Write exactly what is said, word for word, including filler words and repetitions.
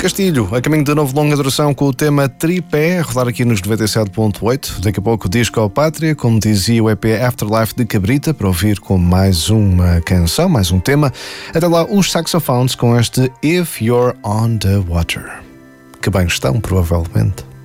Castilho, a caminho de novo longa duração com o tema Tripé, a rodar aqui nos noventa e sete ponto oito. Daqui a pouco Disco ao Pátria, como dizia o E P Afterlife de Cabrita, para ouvir com mais uma canção, mais um tema. Até lá, os Saxophones com este If You're on the Water. Que bem estão, provavelmente.